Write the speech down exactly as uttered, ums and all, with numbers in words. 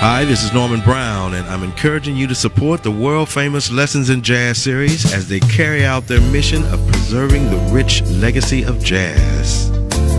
Hi, this is Norman Brown, and I'm encouraging you to support the world-famous Lessons in Jazz series as they carry out their mission of preserving the rich legacy of jazz.